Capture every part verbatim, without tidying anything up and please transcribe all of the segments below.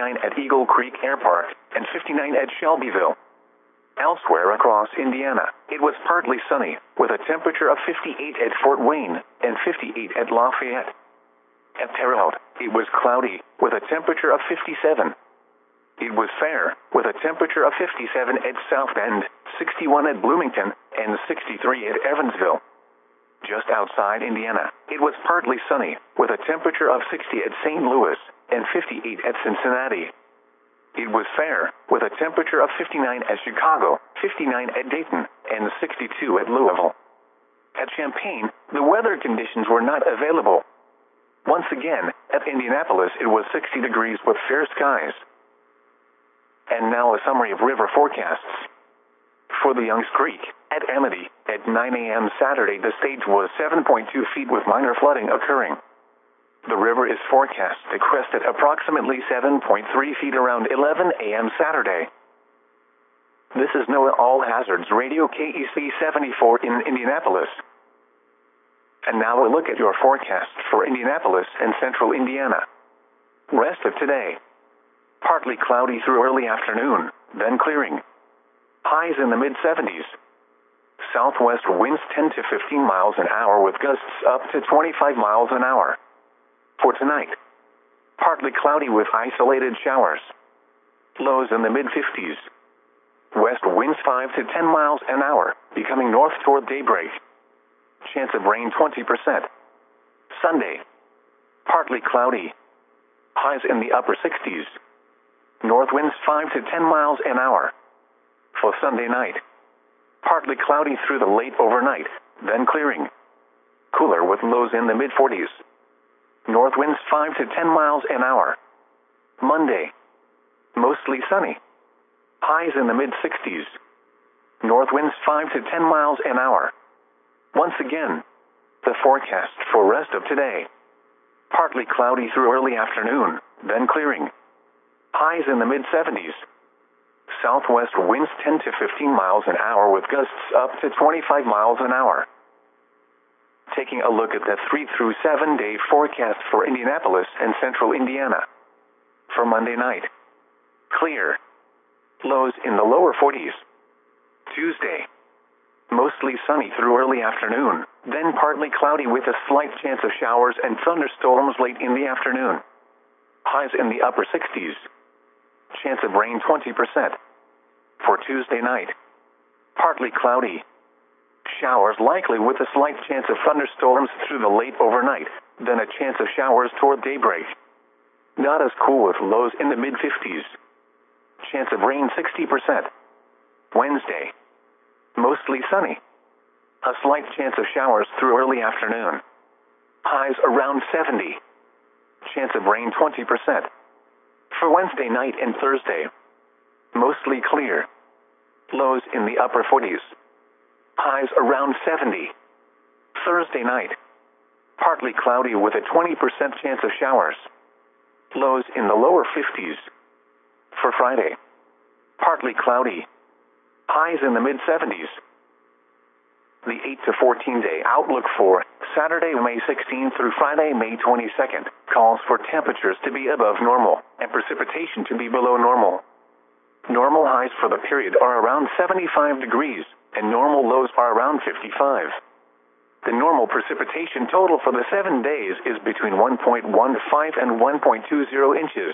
fifty-nine at Eagle Creek Air Park, and fifty-nine at Shelbyville. Elsewhere across Indiana, it was partly sunny, with a temperature of fifty-eight at Fort Wayne, and fifty-eight at Lafayette. At Terre Haute, it was cloudy, with a temperature of fifty-seven. It was fair, with a temperature of fifty-seven at South Bend, sixty-one at Bloomington, and sixty-three at Evansville. Just outside Indiana, it was partly sunny, with a temperature of sixty at Saint Louis, and fifty-eight at Cincinnati. It was fair, with a temperature of fifty-nine at Chicago, fifty-nine at Dayton, and sixty-two at Louisville. At Champaign, the weather conditions were not available. Once again, at Indianapolis it was sixty degrees with fair skies. And now a summary of river forecasts. For the Youngs Creek, at Amity, at nine a m Saturday the stage was seven point two feet with minor flooding occurring. The river is forecast to crest at approximately seven point three feet around eleven a m Saturday. This is NOAA All Hazards Radio K E C seventy-four in Indianapolis. And now a look at your forecast for Indianapolis and central Indiana. Rest of today. Partly cloudy through early afternoon, then clearing. Highs in the mid seventies. Southwest winds ten to fifteen miles an hour with gusts up to twenty-five miles an hour. For tonight, partly cloudy with isolated showers. Lows in the mid fifties. West winds five to ten miles an hour, becoming north toward daybreak. Chance of rain twenty percent. Sunday, partly cloudy. Highs in the upper sixties. North winds five to ten miles an hour. For Sunday night, partly cloudy through the late overnight, then clearing. Cooler with lows in the mid forties. North winds five to ten miles an hour. Monday, mostly sunny. Highs in the mid sixties. North winds five to ten miles an hour. Once again, the forecast for rest of today. Partly cloudy through early afternoon, then clearing. Highs in the mid seventies. Southwest winds ten to fifteen miles an hour with gusts up to twenty-five miles an hour. Taking a look at the three through seven day forecast for Indianapolis and central Indiana. For Monday night, clear. Lows in the lower forties. Tuesday, mostly sunny through early afternoon, then partly cloudy with a slight chance of showers and thunderstorms late in the afternoon. Highs in the upper sixties. Chance of rain twenty percent. For Tuesday night, partly cloudy. Showers likely with a slight chance of thunderstorms through the late overnight, then a chance of showers toward daybreak. Not as cool with lows in the mid fifties. Chance of rain sixty percent. Wednesday, mostly sunny. A slight chance of showers through early afternoon. Highs around seventy. Chance of rain twenty percent. For Wednesday night and Thursday, mostly clear. Lows in the upper forties. Highs around seventy. Thursday night, partly cloudy with a twenty percent chance of showers. Lows in the lower fifties. For Friday, partly cloudy. Highs in the mid seventies. The eight to fourteen day outlook for Saturday, May sixteenth through Friday, May twenty-second, calls for temperatures to be above normal and precipitation to be below normal. Normal highs for the period are around seventy-five degrees, and normal lows are around fifty-five. The normal precipitation total for the seven days is between one point one five and one point two zero inches.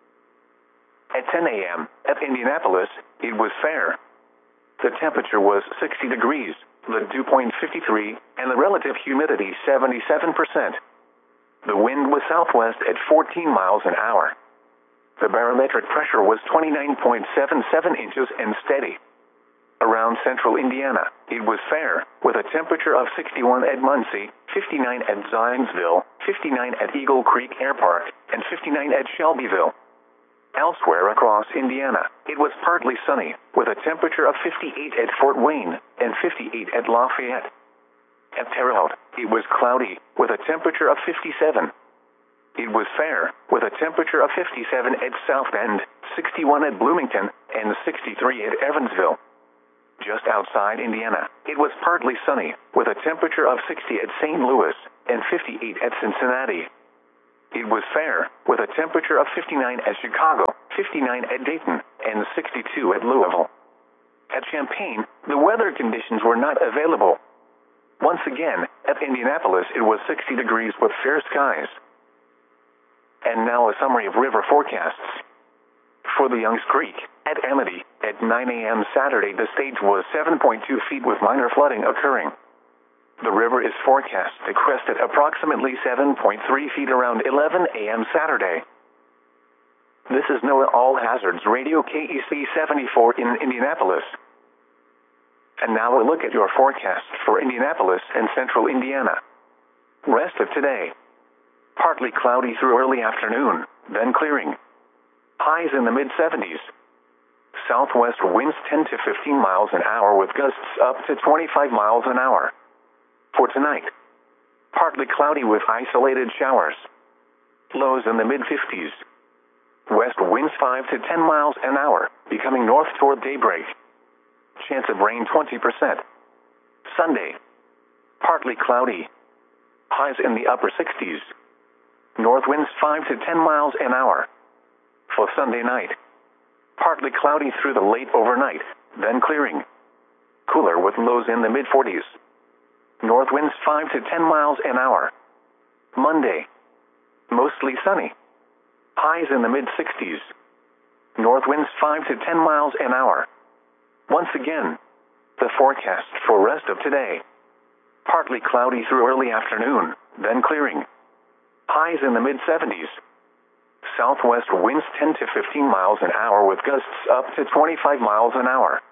At ten a m at Indianapolis, it was fair. The temperature was sixty degrees, the dew point fifty-three, and the relative humidity seventy-seven percent. The wind was southwest at fourteen miles an hour. The barometric pressure was twenty-nine point seven seven inches and steady. Around central Indiana, it was fair, with a temperature of sixty-one at Muncie, fifty-nine at Zionsville, fifty-nine at Eagle Creek Air Park, and fifty-nine at Shelbyville. Elsewhere across Indiana, it was partly sunny, with a temperature of fifty-eight at Fort Wayne, and fifty-eight at Lafayette. At Terre Haute, it was cloudy, with a temperature of fifty-seven. It was fair, with a temperature of fifty-seven at South Bend, sixty-one at Bloomington, and sixty-three at Evansville. Just outside Indiana, it was partly sunny, with a temperature of sixty at Saint Louis, and fifty-eight at Cincinnati. It was fair, with a temperature of fifty-nine at Chicago, fifty-nine at Dayton, and sixty-two at Louisville. At Champaign, the weather conditions were not available. Once again, at Indianapolis it was sixty degrees with fair skies. And now a summary of river forecasts. For the Youngs Creek, at Amity, at nine a m Saturday the stage was seven point two feet with minor flooding occurring. The river is forecast to crest at approximately seven point three feet around eleven a m Saturday. This is NOAA All Hazards Radio K E C seventy-four in Indianapolis. And now a look at your forecast for Indianapolis and central Indiana. Rest of today. Partly cloudy through early afternoon, then clearing. Highs in the mid seventies. Southwest winds ten to fifteen miles an hour with gusts up to twenty-five miles an hour. For tonight, partly cloudy with isolated showers. Lows in the mid fifties. West winds five to ten miles an hour, becoming north toward daybreak. Chance of rain twenty percent. Sunday, partly cloudy. Highs in the upper sixties. North winds five to ten miles an hour. For Sunday night, partly cloudy through the late overnight, then clearing. Cooler with lows in the mid forties. North winds five to ten miles an hour. Monday, mostly sunny. Highs in the mid sixties. North winds five to ten miles an hour. Once again, the forecast for rest of today. Partly cloudy through early afternoon, then clearing. Highs in the mid seventies. Southwest winds ten to fifteen miles an hour with gusts up to twenty-five miles an hour.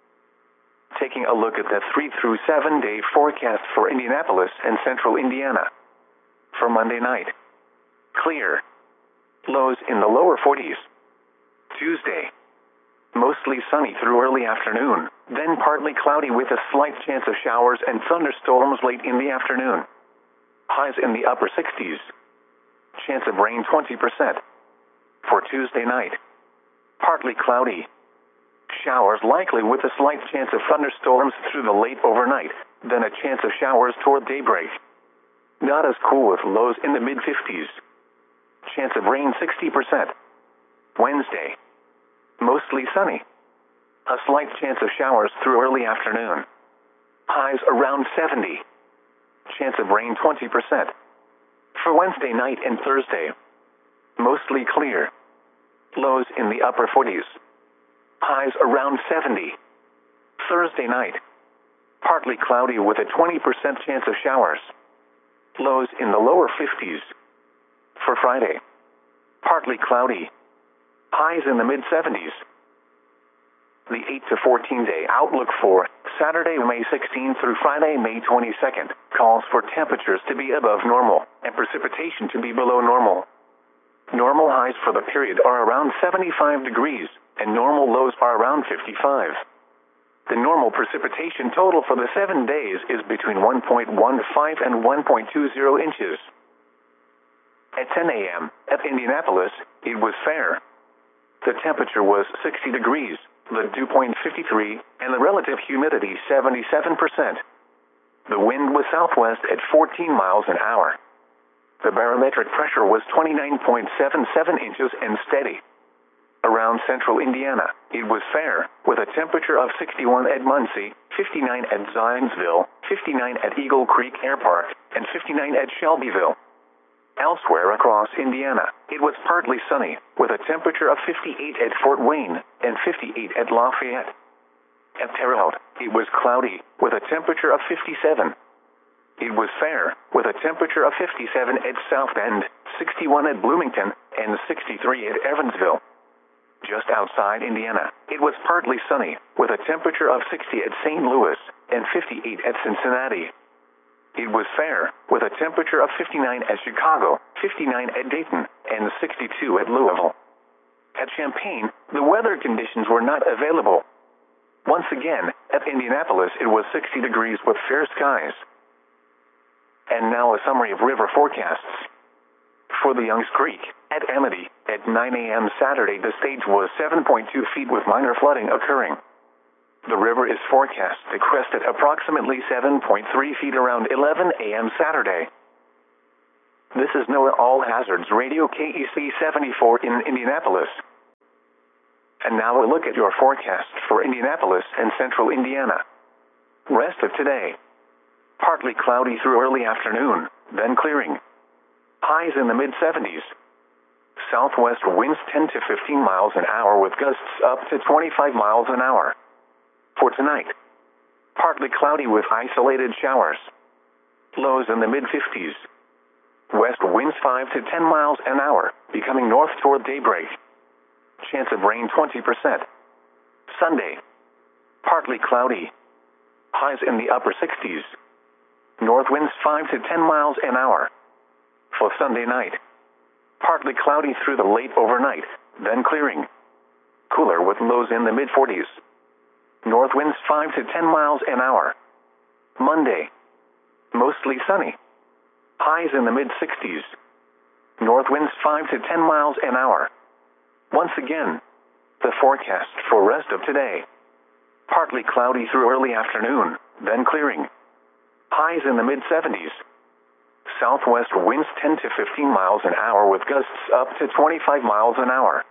Taking a look at the three through seven day forecast for Indianapolis and central Indiana. For Monday night, clear. Lows in the lower forties. Tuesday, mostly sunny through early afternoon, then partly cloudy with a slight chance of showers and thunderstorms late in the afternoon. Highs in the upper sixties. Chance of rain twenty percent. For Tuesday night, partly cloudy. Showers likely with a slight chance of thunderstorms through the late overnight, then a chance of showers toward daybreak. Not as cool with lows in the mid fifties. Chance of rain sixty percent. Wednesday, mostly sunny. A slight chance of showers through early afternoon. Highs around seventy. Chance of rain twenty percent. For Wednesday night and Thursday, mostly clear. Lows in the upper forties. Highs around seventy. Thursday night, partly cloudy with a twenty percent chance of showers. Lows in the lower fifties. For Friday, partly cloudy. Highs in the mid seventies. The eight to fourteen day outlook for Saturday, May sixteenth through Friday, May twenty-second, calls for temperatures to be above normal and precipitation to be below normal. Normal highs for the period are around seventy-five degrees, and normal lows are around fifty-five. The normal precipitation total for the seven days is between one point one five and one point two zero inches. At ten a m at Indianapolis, it was fair. The temperature was sixty degrees, the dew point fifty-three, and the relative humidity seventy-seven percent. The wind was southwest at fourteen miles an hour. The barometric pressure was twenty-nine point seven seven inches and steady. Around central Indiana, it was fair, with a temperature of sixty-one at Muncie, fifty-nine at Zionsville, fifty-nine at Eagle Creek Air Park, and fifty-nine at Shelbyville. Elsewhere across Indiana, it was partly sunny, with a temperature of fifty-eight at Fort Wayne and fifty-eight at Lafayette. At Terre Haute, it was cloudy, with a temperature of fifty-seven. It was fair, with a temperature of fifty-seven at South Bend, sixty-one at Bloomington, and sixty-three at Evansville. Just outside Indiana, it was partly sunny, with a temperature of sixty at Saint Louis and fifty-eight at Cincinnati. It was fair, with a temperature of fifty-nine at Chicago, fifty-nine at Dayton, and sixty-two at Louisville. At Champaign, the weather conditions were not available. Once again, at Indianapolis it was sixty degrees with fair skies. And now a summary of river forecasts. For the Youngs Creek, at Amity, at nine a m Saturday the stage was seven point two feet with minor flooding occurring. The river is forecast to crest at approximately seven point three feet around eleven a m Saturday. This is NOAA All Hazards Radio K E C seventy-four in Indianapolis. And now a look at your forecast for Indianapolis and central Indiana. Rest of today. Partly cloudy through early afternoon, then clearing. Highs in the mid seventies. Southwest winds ten to fifteen miles an hour with gusts up to twenty-five miles an hour. For tonight, partly cloudy with isolated showers. Lows in the mid fifties. West winds five to ten miles an hour, becoming north toward daybreak. Chance of rain twenty percent. Sunday, partly cloudy. Highs in the upper sixties. North winds five to ten miles an hour. For Sunday night, partly cloudy through the late overnight, then clearing. Cooler with lows in the mid forties. North winds five to ten miles an hour. Monday, mostly sunny. Highs in the mid sixties. North winds five to ten miles an hour. Once again, the forecast for rest of today. Partly cloudy through early afternoon, then clearing. Highs in the mid seventies. Southwest winds ten to fifteen miles an hour with gusts up to twenty-five miles an hour.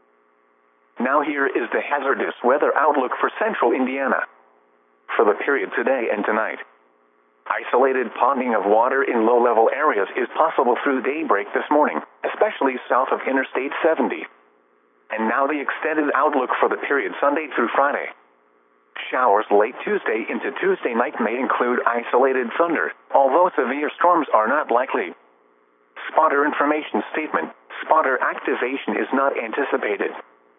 Now here is the hazardous weather outlook for central Indiana. For the period today and tonight. Isolated ponding of water in low-level areas is possible through daybreak this morning, especially south of Interstate seventy. And now the extended outlook for the period Sunday through Friday. Showers late Tuesday into Tuesday night may include isolated thunder, although severe storms are not likely. Spotter information statement: spotter activation is not anticipated.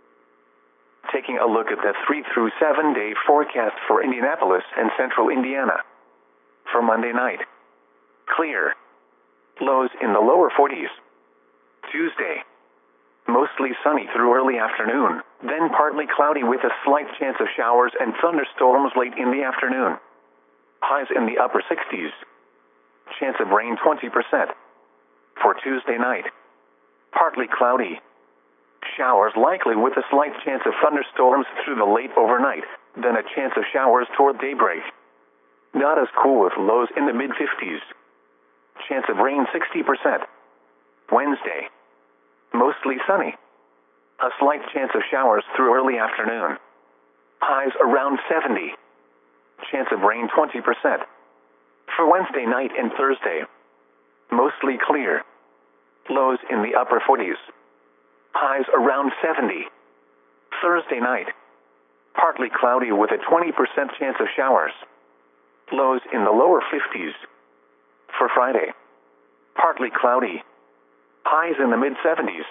Taking a look at the three through seven day forecast for Indianapolis and central Indiana. For Monday night, clear. Lows in the lower forties. Tuesday, mostly sunny through early afternoon, then partly cloudy with a slight chance of showers and thunderstorms late in the afternoon. Highs in the upper sixties. Chance of rain twenty percent. For Tuesday night, partly cloudy. Showers likely with a slight chance of thunderstorms through the late overnight, then a chance of showers toward daybreak. Not as cool with lows in the mid fifties. Chance of rain sixty percent. Wednesday, mostly sunny. A slight chance of showers through early afternoon. Highs around seventy. Chance of rain twenty percent. For Wednesday night and Thursday, mostly clear. Lows in the upper forties. Highs around seventy. Thursday night, partly cloudy with a twenty percent chance of showers. Lows in the lower fifties. For Friday, partly cloudy. Highs in the mid seventies.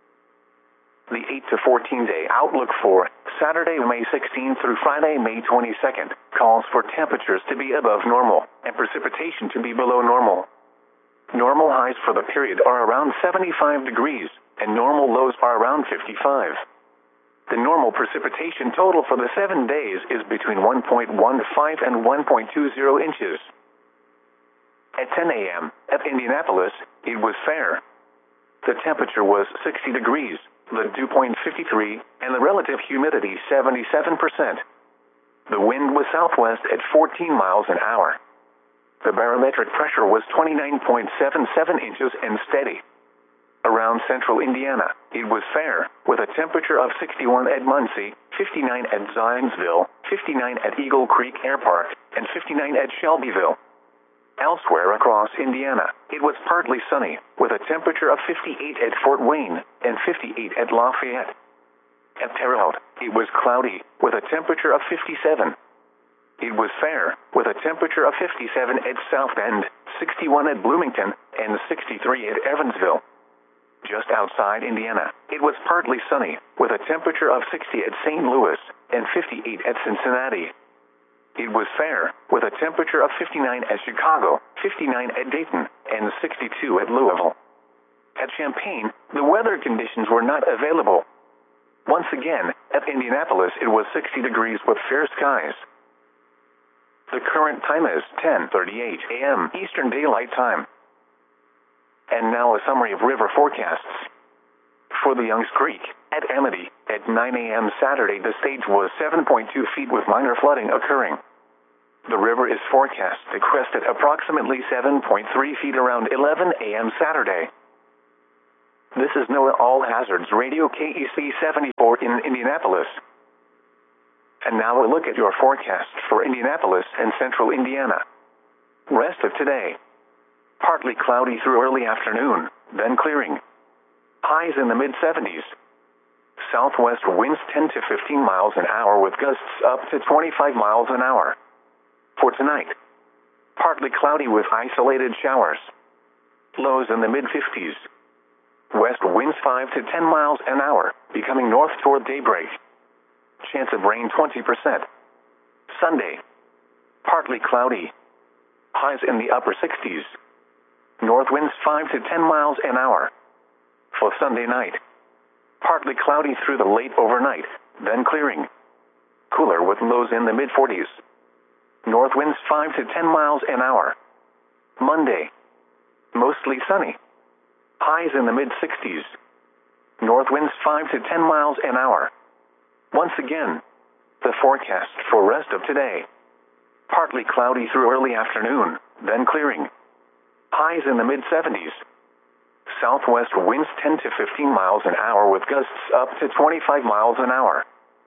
The eight to fourteen day outlook for Saturday, May sixteenth through Friday, May twenty-second, calls for temperatures to be above normal and precipitation to be below normal. Normal highs for the period are around seventy-five degrees, and normal lows are around fifty-five. The normal precipitation total for the seven days is between one point one five and one point two zero inches. At ten a m at Indianapolis, it was fair. The temperature was sixty degrees, the dew point fifty-three, and the relative humidity seventy-seven percent. The wind was southwest at fourteen miles an hour. The barometric pressure was twenty-nine point seven seven inches and steady. Around central Indiana, it was fair, with a temperature of sixty-one at Muncie, fifty-nine at Zionsville, fifty-nine at Eagle Creek Air Park, and fifty-nine at Shelbyville. Elsewhere across Indiana, it was partly sunny, with a temperature of fifty-eight at Fort Wayne and fifty-eight at Lafayette. At Terre Haute, it was cloudy, with a temperature of fifty-seven. It was fair, with a temperature of fifty-seven at South Bend, sixty-one at Bloomington, and sixty-three at Evansville. Just outside Indiana, it was partly sunny, with a temperature of sixty at Saint Louis and fifty-eight at Cincinnati. It was fair, with a temperature of fifty-nine at Chicago, fifty-nine at Dayton, and sixty-two at Louisville. At Champaign, the weather conditions were not available. Once again, at Indianapolis it was sixty degrees with fair skies. The current time is ten thirty-eight a m Eastern Daylight Time. And now a summary of river forecasts. For the Youngs Creek, at Amity, at nine a m Saturday the stage was seven point two feet with minor flooding occurring. The river is forecast to crest at approximately seven point three feet around eleven a m Saturday. This is NOAA All Hazards Radio K E C seventy-four in Indianapolis. And now a look at your forecast for Indianapolis and central Indiana. Rest of today. Partly cloudy through early afternoon, then clearing. Highs in the mid seventies. Southwest winds ten to fifteen miles an hour with gusts up to twenty-five miles an hour. For tonight, partly cloudy with isolated showers. Lows in the mid fifties. West winds five to ten miles an hour, becoming north toward daybreak. Chance of rain twenty percent. Sunday, partly cloudy. Highs in the upper sixties. North winds five to ten miles an hour. For Sunday night, partly cloudy through the late overnight, then clearing. Cooler with lows in the mid forties. North winds five to ten miles an hour. Monday, mostly sunny. Highs in the mid sixties. North winds five to ten miles an hour. Once again, the forecast for rest of today. Partly cloudy through early afternoon, then clearing. Highs in the mid seventies. Southwest winds ten to fifteen miles an hour with gusts up to twenty-five miles an hour.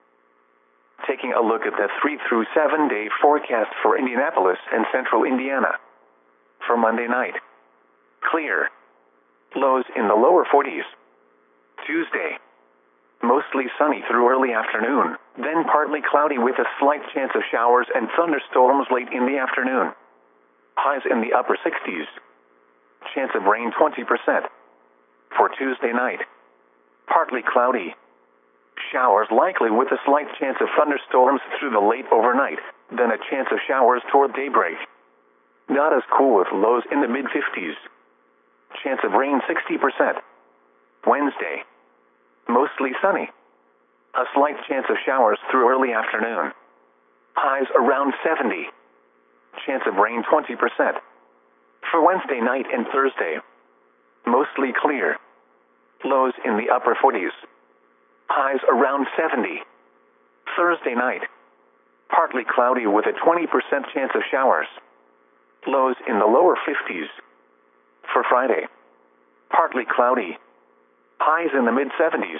Taking a look at the three through seven day forecast for Indianapolis and central Indiana. For Monday night, clear. Lows in the lower forties. Tuesday, mostly sunny through early afternoon, then partly cloudy with a slight chance of showers and thunderstorms late in the afternoon. Highs in the upper sixties. Chance of rain twenty percent. For Tuesday night, partly cloudy. Showers likely with a slight chance of thunderstorms through the late overnight, then a chance of showers toward daybreak. Not as cool with lows in the mid fifties. Chance of rain sixty percent. Wednesday, mostly sunny. A slight chance of showers through early afternoon. Highs around seventy. Chance of rain twenty percent. For Wednesday night and Thursday, mostly clear. Lows in the upper forties. Highs around seventy. Thursday night, partly cloudy with a twenty percent chance of showers. Lows in the lower fifties. For Friday, partly cloudy. Highs in the mid seventies.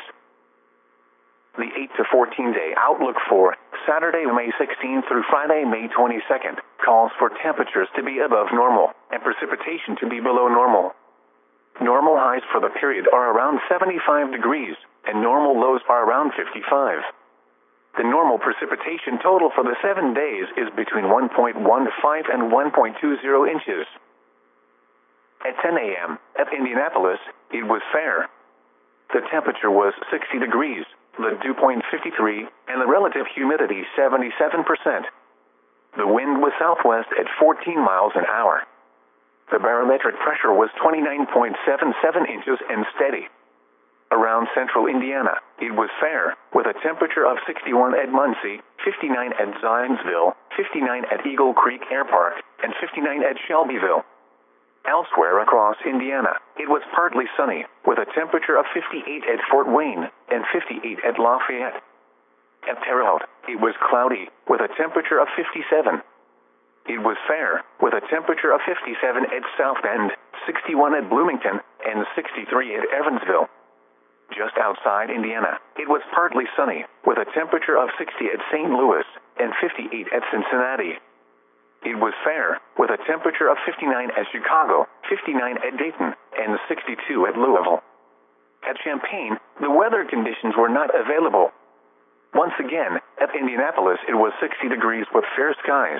The eight to fourteen day outlook for Saturday, May sixteenth through Friday, May twenty-second, calls for temperatures to be above normal and precipitation to be below normal. Normal highs for the period are around seventy-five degrees, and normal lows are around fifty-five. The normal precipitation total for the seven days is between one point one five and one point two zero inches. At ten a m at Indianapolis, it was fair. The temperature was sixty degrees, the dew point fifty-three, and the relative humidity seventy-seven percent. The wind was southwest at fourteen miles an hour. The barometric pressure was twenty-nine point seven seven inches and steady. Around central Indiana, it was fair, with a temperature of sixty-one at Muncie, fifty-nine at Zionsville, fifty-nine at Eagle Creek Air Park, and fifty-nine at Shelbyville. Elsewhere across Indiana, it was partly sunny, with a temperature of fifty-eight at Fort Wayne and fifty-eight at Lafayette. At Terre Haute, it was cloudy, with a temperature of fifty-seven. It was fair, with a temperature of fifty-seven at South Bend, sixty-one at Bloomington, and sixty-three at Evansville. Just outside Indiana, it was partly sunny, with a temperature of sixty at Saint Louis and fifty-eight at Cincinnati. It was fair, with a temperature of fifty-nine at Chicago, fifty-nine at Dayton, and sixty-two at Louisville. At Champaign, the weather conditions were not available. Once again, at Indianapolis, it was sixty degrees with fair skies.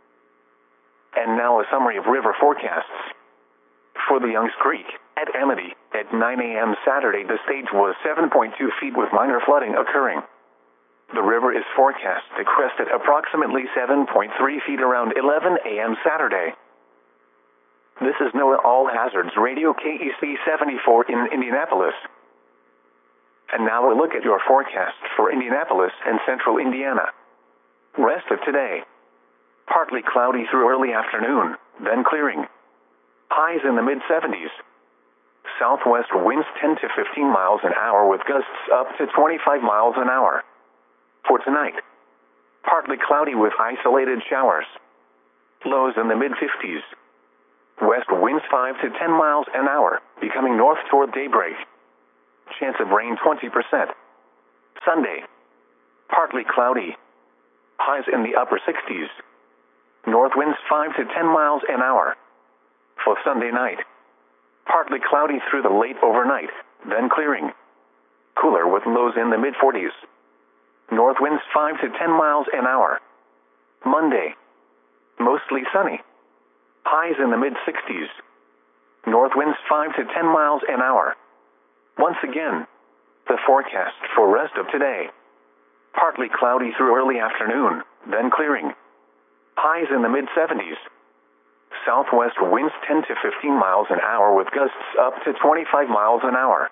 And now a summary of river forecasts. For the Youngs Creek, at Amity, at nine a m Saturday, the stage was seven point two feet with minor flooding occurring. The river is forecast to crest at approximately seven point three feet around eleven a m Saturday. This is NOAA All Hazards Radio K E C seventy-four in Indianapolis. And now a look at your forecast for Indianapolis and central Indiana. Rest of today. Partly cloudy through early afternoon, then clearing. Highs in the mid seventies. Southwest winds ten to fifteen miles an hour with gusts up to twenty-five miles an hour. For tonight, partly cloudy with isolated showers. Lows in the mid fifties. West winds five to ten miles an hour, becoming north toward daybreak. Chance of rain twenty percent. Sunday. Partly cloudy. Highs in the upper sixties. North winds five to ten miles an hour. For Sunday night. Partly cloudy through the late overnight, then clearing. Cooler with lows in the mid forties. North winds five to ten miles an hour. Monday. Mostly sunny. Highs in the mid sixties. North winds five to ten miles an hour. Once again, the forecast for rest of today. Partly cloudy through early afternoon, then clearing. Highs in the mid seventies. Southwest winds ten to fifteen miles an hour with gusts up to twenty-five miles an hour.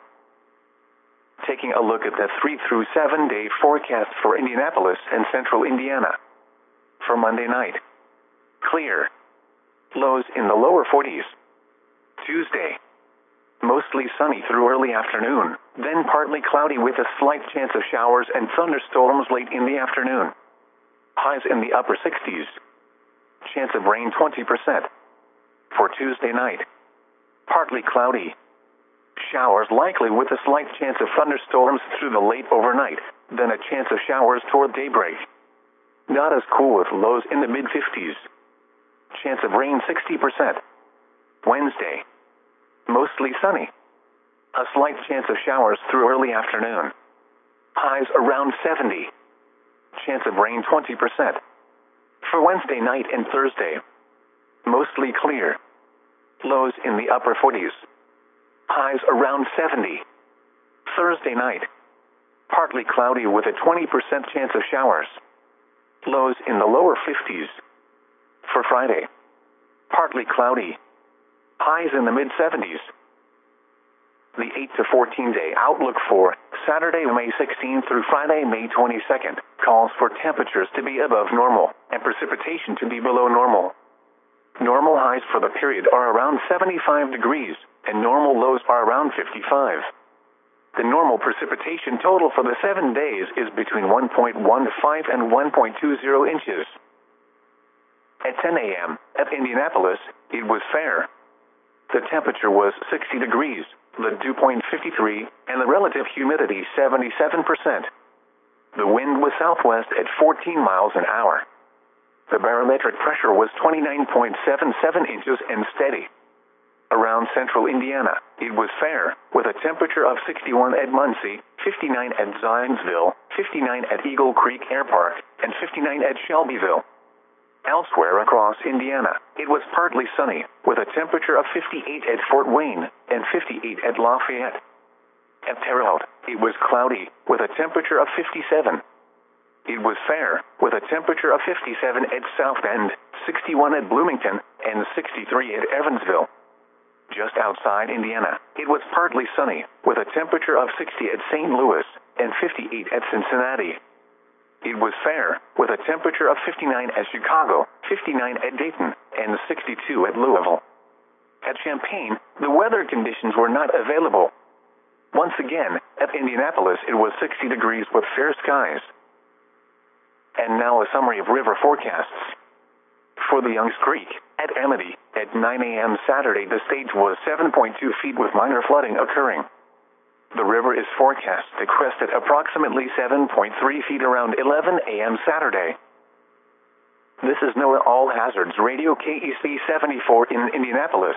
Taking a look at the three through seven day forecast for Indianapolis and central Indiana. For Monday night. Clear. Lows in the lower forties. Tuesday. Mostly sunny through early afternoon, then partly cloudy with a slight chance of showers and thunderstorms late in the afternoon. Highs in the upper sixties. Chance of rain twenty percent. For Tuesday night. Partly cloudy. Showers likely with a slight chance of thunderstorms through the late overnight, then a chance of showers toward daybreak. Not as cool with lows in the mid fifties. Chance of rain sixty percent. Wednesday. Mostly sunny. A slight chance of showers through early afternoon. Highs around seventy. Chance of rain twenty percent. For Wednesday night and Thursday. Mostly clear. Lows in the upper forties. Highs around seventy. Thursday night. Partly cloudy with a twenty percent chance of showers. Lows in the lower fifties. For Friday. Partly cloudy. Highs in the mid seventies. The eight to fourteen day outlook for Saturday, May sixteenth through Friday, May twenty-second, calls for temperatures to be above normal and precipitation to be below normal. Normal highs for the period are around seventy-five degrees, and normal lows are around fifty-five. The normal precipitation total for the seven days is between one point one five and one point two zero inches. At ten a m at Indianapolis, it was fair. The temperature was sixty degrees, the dew point fifty-three, and the relative humidity seventy-seven percent. The wind was southwest at fourteen miles an hour. The barometric pressure was twenty-nine point seven seven inches and steady. Around central Indiana, it was fair, with a temperature of sixty-one at Muncie, fifty-nine at Zionsville, fifty-nine at Eagle Creek Air Park, and fifty-nine at Shelbyville. Elsewhere across Indiana, it was partly sunny, with a temperature of fifty-eight at Fort Wayne and fifty-eight at Lafayette. At Terre Haute, it was cloudy, with a temperature of fifty-seven. It was fair, with a temperature of fifty-seven at South Bend, sixty-one at Bloomington, and sixty-three at Evansville. Just outside Indiana, it was partly sunny, with a temperature of sixty at Saint Louis and fifty-eight at Cincinnati. It was fair, with a temperature of fifty-nine at Chicago, fifty-nine at Dayton, and sixty-two at Louisville. At Champaign, the weather conditions were not available. Once again, at Indianapolis, it was sixty degrees with fair skies. And now a summary of river forecasts. For the Youngs Creek, at Amity, at nine a m Saturday, the stage was seven point two feet with minor flooding occurring. The river is forecast to crest at approximately seven point three feet around eleven a m Saturday. This is NOAA All Hazards Radio K E C seventy-four in Indianapolis.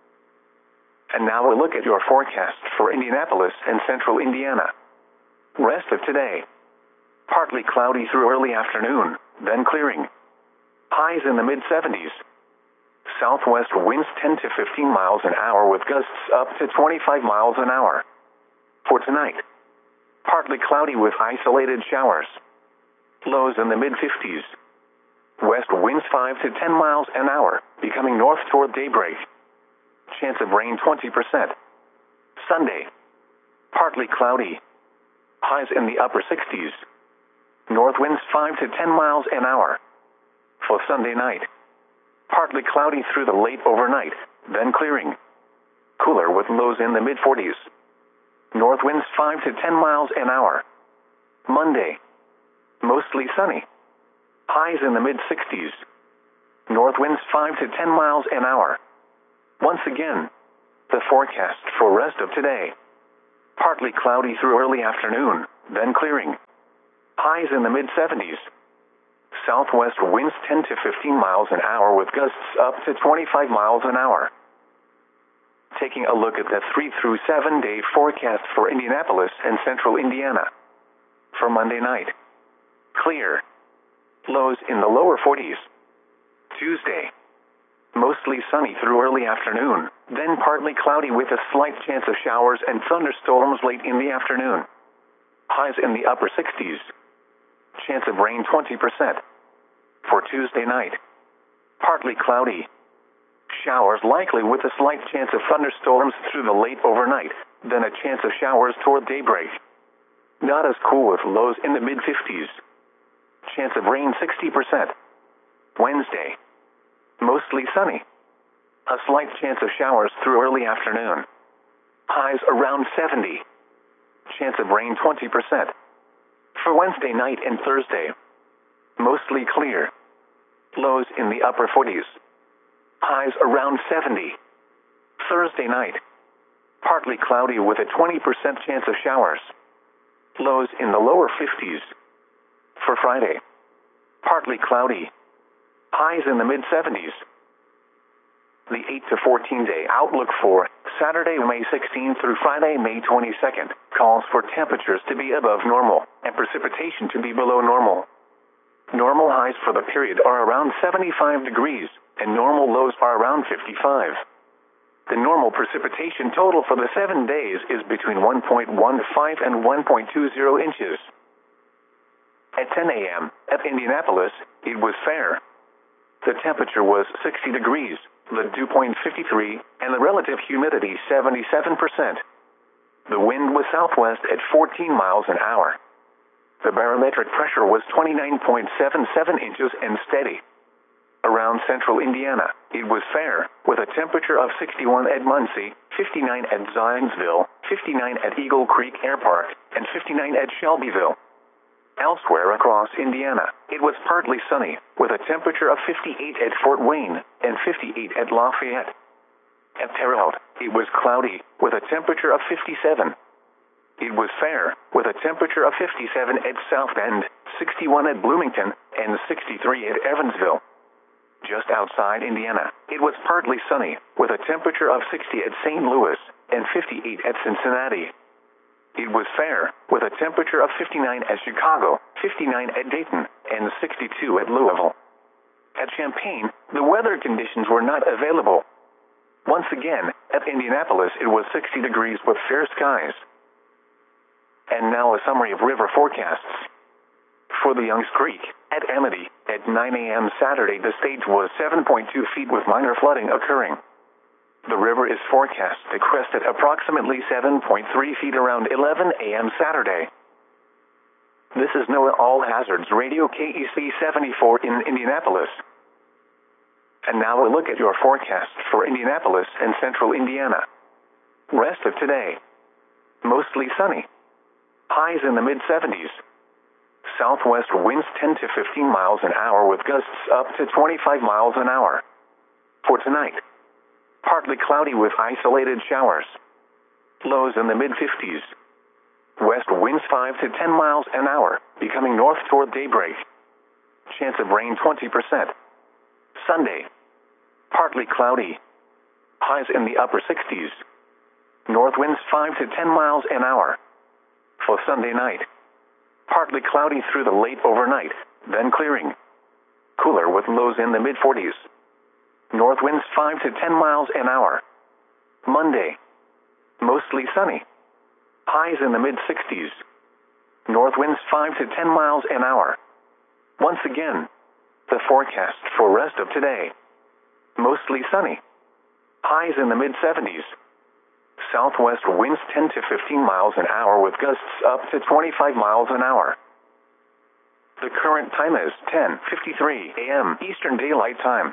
And now a look at your forecast for Indianapolis and central Indiana. Rest of today. Partly cloudy through early afternoon, then clearing. Highs in the mid seventies. Southwest winds ten to fifteen miles an hour with gusts up to twenty-five miles an hour. For tonight, partly cloudy with isolated showers. Lows in the mid fifties. West winds five to ten miles an hour, becoming north toward daybreak. Chance of rain twenty percent. Sunday, partly cloudy. Highs in the upper sixties. North winds five to ten miles an hour. For Sunday night, partly cloudy through the late overnight, then clearing. Cooler with lows in the mid forties. North winds five to ten miles an hour. Monday, mostly sunny. Highs in the mid sixties. North winds five to ten miles an hour. Once again, the forecast for rest of today. Partly cloudy through early afternoon, then clearing. Highs in the mid seventies. Southwest winds ten to fifteen miles an hour with gusts up to twenty-five miles an hour. Taking a look at the three through seven day forecast for Indianapolis and central Indiana. For Monday night. Clear. Lows in the lower forties. Tuesday. Mostly sunny through early afternoon, then partly cloudy with a slight chance of showers and thunderstorms late in the afternoon. Highs in the upper sixties. Chance of rain twenty percent. For Tuesday night. Partly cloudy. Showers likely with a slight chance of thunderstorms through the late overnight, then a chance of showers toward daybreak. Not as cool with lows in the mid fifties. Chance of rain sixty percent. Wednesday. Mostly sunny. A slight chance of showers through early afternoon. Highs around seventy. Chance of rain twenty percent. For Wednesday night and Thursday. Mostly clear. Lows in the upper forties. Highs around seventy. Thursday night. Partly cloudy with a twenty percent chance of showers. Lows in the lower fifties. For Friday. Partly cloudy. Highs in the mid seventies. The eight to fourteen day outlook for Saturday, May sixteenth through Friday, May twenty-second, calls for temperatures to be above normal and precipitation to be below normal. Normal highs for the period are around seventy-five degrees, and normal lows are around fifty-five. The normal precipitation total for the seven days is between one point one five and one point two zero inches. At ten a m at Indianapolis, it was fair. The temperature was sixty degrees, the dew point fifty-three, and the relative humidity seventy-seven percent. The wind was southwest at fourteen miles an hour. The barometric pressure was twenty-nine point seven seven inches and steady. Around central Indiana, it was fair, with a temperature of sixty-one at Muncie, fifty-nine at Zionsville, fifty-nine at Eagle Creek Air Park, and fifty-nine at Shelbyville. Elsewhere across Indiana, it was partly sunny, with a temperature of fifty-eight at Fort Wayne and fifty-eight at Lafayette. At Terre Haute, it was cloudy, with a temperature of fifty-seven. It was fair, with a temperature of fifty-seven at South Bend, sixty-one at Bloomington, and sixty-three at Evansville. Just outside Indiana, it was partly sunny, with a temperature of sixty at Saint Louis and fifty-eight at Cincinnati. It was fair, with a temperature of fifty-nine at Chicago, fifty-nine at Dayton, and sixty-two at Louisville. At Champaign, the weather conditions were not available. Once again, at Indianapolis it was sixty degrees with fair skies. And now a summary of river forecasts. For the Youngs Creek, at Amity, at nine a m Saturday the stage was seven point two feet with minor flooding occurring. The river is forecast to crest at approximately seven point three feet around eleven a m Saturday. This is NOAA All Hazards Radio K E C seventy-four in Indianapolis. And now a look at your forecast for Indianapolis and central Indiana. Rest of today. Mostly sunny. Highs in the mid seventies. Southwest winds ten to fifteen miles an hour with gusts up to twenty-five miles an hour. For tonight. Partly cloudy with isolated showers. Lows in the mid fifties. West winds five to ten miles an hour, becoming north toward daybreak. Chance of rain twenty percent. Sunday. Partly cloudy. Highs in the upper sixties. North winds five to ten miles an hour. For Sunday night. Partly cloudy through the late overnight, then clearing. Cooler with lows in the mid forties. North winds five to ten miles an hour. Monday. Mostly sunny. Highs in the mid sixties. North winds five to ten miles an hour. Once again, the forecast for rest of today. Mostly sunny. Highs in the mid seventies. Southwest winds ten to fifteen miles an hour with gusts up to twenty-five miles an hour. The current time is ten fifty-three a m Eastern Daylight Time.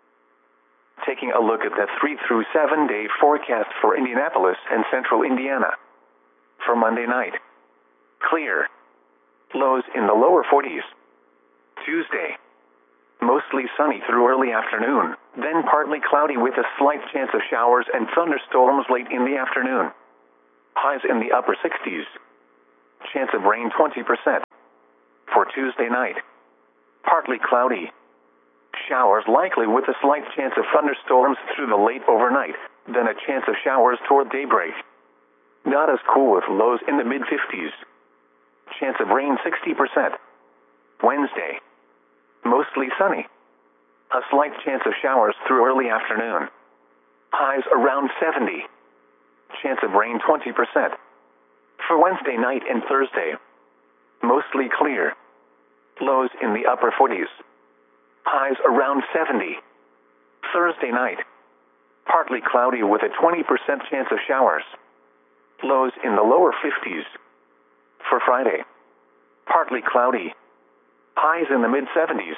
Taking a look at the three through seven day forecast for Indianapolis and central Indiana. For Monday night. Clear. Lows in the lower forties. Tuesday. Mostly sunny through early afternoon, then partly cloudy with a slight chance of showers and thunderstorms late in the afternoon. Highs in the upper sixties. Chance of rain twenty percent. For Tuesday night, partly cloudy. Showers likely with a slight chance of thunderstorms through the late overnight, then a chance of showers toward daybreak. Not as cool with lows in the mid-fifties. Chance of rain sixty percent. Wednesday, mostly sunny. A slight chance of showers through early afternoon. Highs around seventy. Chance of rain twenty percent. For Wednesday night and Thursday, mostly clear. Lows in the upper forties. Highs around seventy. Thursday night, partly cloudy with a twenty percent chance of showers. Lows in the lower fifties. For Friday, partly cloudy. Highs in the mid-seventies.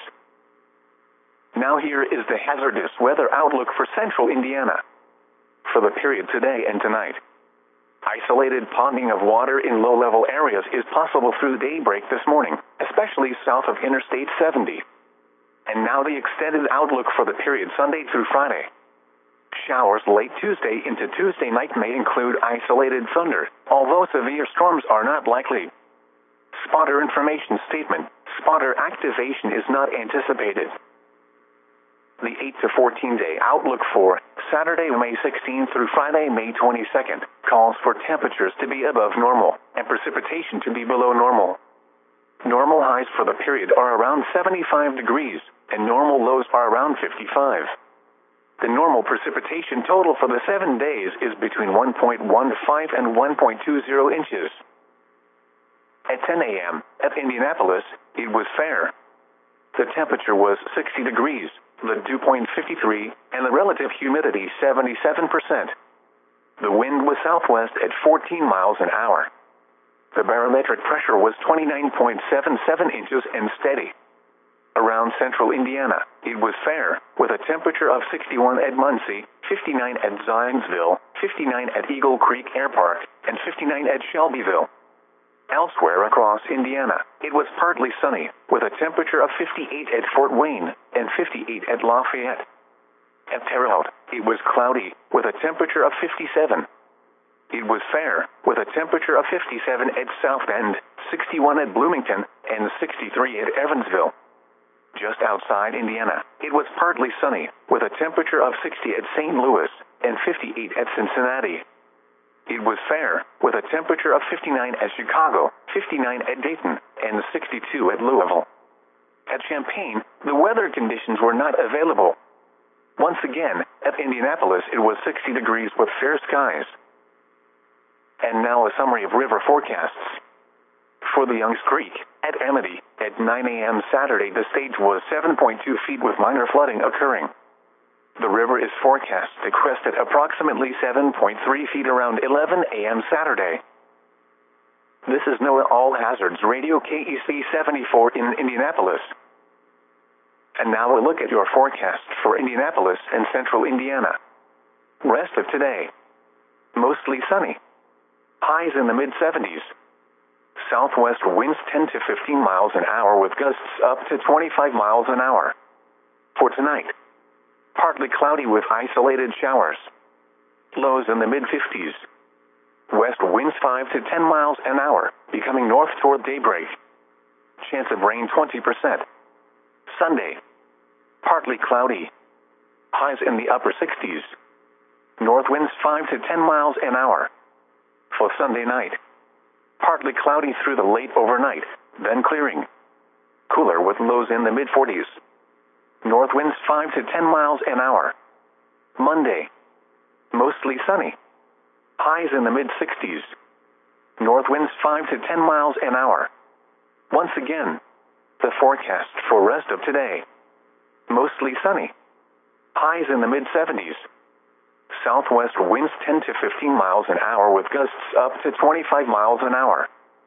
Now here is the hazardous weather outlook for central Indiana. For the period today and tonight, isolated ponding of water in low-level areas is possible through daybreak this morning, especially south of Interstate seventy. And now the extended outlook for the period Sunday through Friday. Showers late Tuesday into Tuesday night may include isolated thunder, although severe storms are not likely. Spotter information statement: spotter activation is not anticipated. The eight to fourteen day outlook for Saturday, May sixteenth through Friday, May twenty-second, calls for temperatures to be above normal and precipitation to be below normal. Normal highs for the period are around seventy-five degrees, and normal lows are around fifty-five. The normal precipitation total for the seven days is between one point one five and one point two zero inches. At ten a m at Indianapolis, it was fair. The temperature was sixty degrees, the dew point fifty-three, and the relative humidity seventy-seven percent. The wind was southwest at fourteen miles an hour. The barometric pressure was twenty-nine point seven seven inches and steady. Around central Indiana, it was fair, with a temperature of sixty-one at Muncie, fifty-nine at Zionsville, fifty-nine at Eagle Creek Air Park, and fifty-nine at Shelbyville. Elsewhere across Indiana, it was partly sunny, with a temperature of fifty-eight at Fort Wayne and fifty-eight at Lafayette. At Terre Haute, it was cloudy, with a temperature of fifty-seven. It was fair, with a temperature of fifty-seven at South Bend, sixty-one at Bloomington, and sixty-three at Evansville. Just outside Indiana, it was partly sunny, with a temperature of sixty at Saint Louis and fifty-eight at Cincinnati. It was fair, with a temperature of fifty-nine at Chicago, fifty-nine at Dayton, and sixty-two at Louisville. At Champaign, the weather conditions were not available. Once again, at Indianapolis, it was sixty degrees with fair skies. And now a summary of river forecasts. For the Youngs Creek, at Amity, at nine a m Saturday, the stage was seven point two feet with minor flooding occurring. The river is forecast to crest at approximately seven point three feet around eleven a m Saturday. This is NOAA All Hazards Radio K E C seventy-four in Indianapolis. And now a look at your forecast for Indianapolis and central Indiana. Rest of today, mostly sunny. Highs in the mid-seventies. Southwest winds ten to fifteen miles an hour with gusts up to twenty-five miles an hour. For tonight, partly cloudy with isolated showers. Lows in the mid-fifties. West winds five to ten miles an hour, becoming north toward daybreak. Chance of rain twenty percent. Sunday, partly cloudy. Highs in the upper sixties. North winds five to ten miles an hour. For Sunday night, partly cloudy through the late overnight, then clearing. Cooler with lows in the mid-forties. North winds five to ten miles an hour. Monday, mostly sunny. Highs in the mid-sixties. North winds five to ten miles an hour. Once again, the forecast for rest of today. Mostly sunny. Highs in the mid-seventies. Southwest winds ten to fifteen miles an hour with gusts up to twenty-five miles an hour.